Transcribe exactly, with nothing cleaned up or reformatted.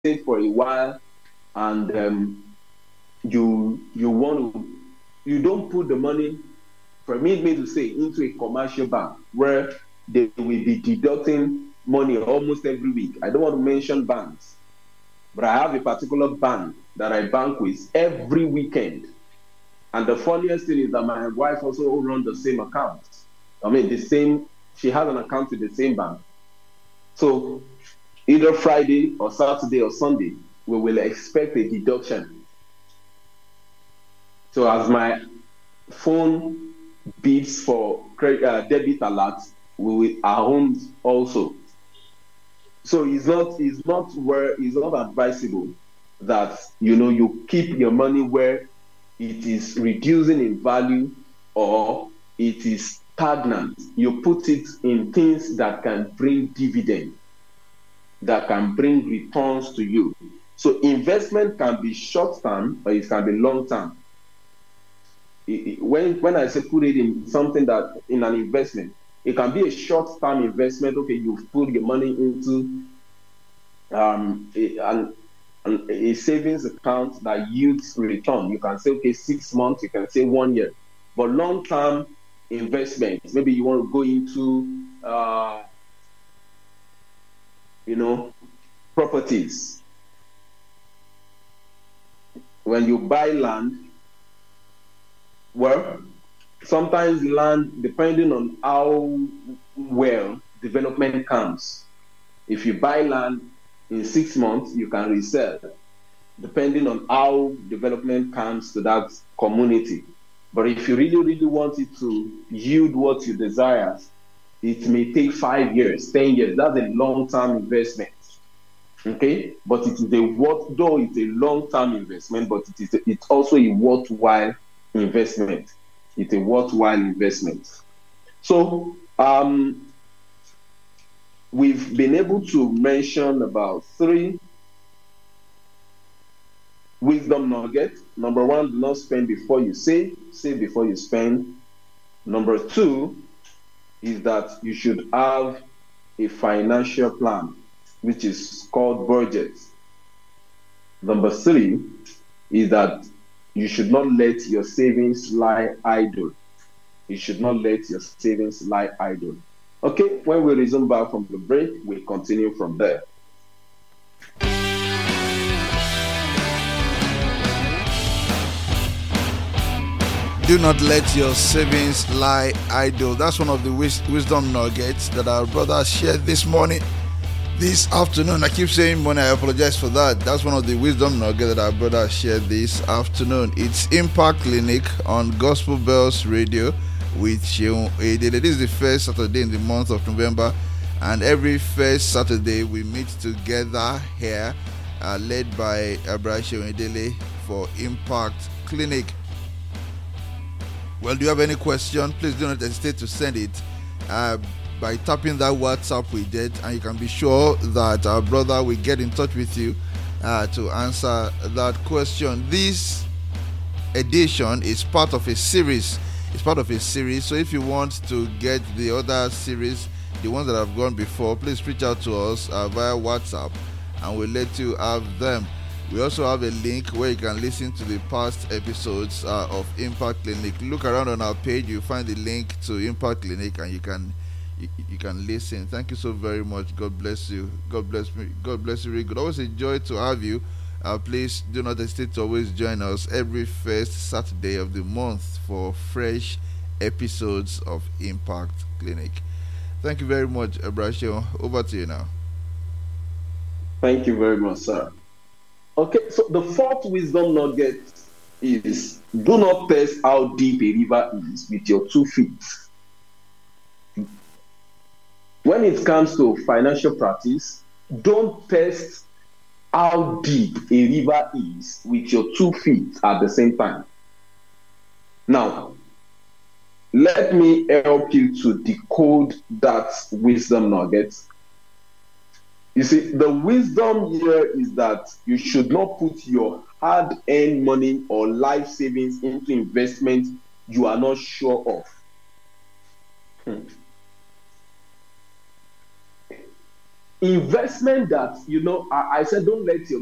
stayed for a while, and um, you you want to, you don't put the money, permit me to say, into a commercial bank where they will be deducting money almost every week. I don't want to mention banks, but I have a particular bank that I bank with every weekend. And the funniest thing is that my wife also runs the same account. I mean, the same, she has an account with the same bank. So either Friday or Saturday or Sunday, we will expect a deduction. So as my phone beeps for credit, uh, debit alerts, we will, our homes also. So it's not, it's not where, it's not advisable that, you know, you keep your money where it is reducing in value or it is stagnant. You put it in things that can bring dividend, that can bring returns to you. So investment can be short term or it can be long term. When when I say put it in something that in an investment, it can be a short term investment. Okay, you've put your money into um, a, an a savings account that yields return. You can say, okay, six months, you can say one year. But long-term investments, maybe you want to go into, uh, you know, properties. When you buy land, well, sometimes land, depending on how well development comes, if you buy land, in six months, you can resell, depending on how development comes to that community. But if you really, really want it to yield what you desire, it may take five years, ten years. That's a long-term investment. Okay? But it is a worth, though it's a long-term investment, but it is a, it's also a worthwhile investment. It's a worthwhile investment. So, um, we've been able to mention about three wisdom nuggets. Number one, do not spend before you save, save before you spend. Number two is that you should have a financial plan, which is called budget. Number three is that you should not let your savings lie idle. You should not let your savings lie idle. Okay, when we resume back from the break, we'll continue from there. Do not let your savings lie idle. That's one of the wis- wisdom nuggets that our brother shared this morning, this afternoon. I keep saying morning, I apologize for that. That's one of the wisdom nuggets that our brother shared this afternoon. It's Impact Clinic on Gospel Bells Radio with Sheung Edele. This is the first Saturday in the month of November, and every first Saturday we meet together here, uh, led by Abra Sheung Edele for Impact Clinic. Well, do you have any question? Please do not hesitate to send it uh, by tapping that WhatsApp we did, and you can be sure that our brother will get in touch with you uh, to answer that question. This edition is part of a series. It's part of a series. So if you want to get the other series, the ones that have gone before, please reach out to us uh, via WhatsApp, and we'll let you have them. We also have a link where you can listen to the past episodes uh, of Impact Clinic. Look around on our page, you'll find the link to Impact Clinic, and you can you, you can listen. Thank you so very much. God bless you. God bless me. God bless you. Really good. Always a joy to have you. Uh, please do not hesitate to always join us every first Saturday of the month for fresh episodes of Impact Clinic. Thank you very much, Abrasio. Over to you now. Thank you very much, sir. Okay, so the fourth wisdom nugget is do not test how deep a river is with your two feet. When it comes to financial practice, don't test how deep a river is with your two feet at the same time. Now, let me help you to decode that wisdom nugget. You see, the wisdom here is that you should not put your hard-earned money or life savings into investments you are not sure of. Hmm. investment that, you know, I, I said, don't let your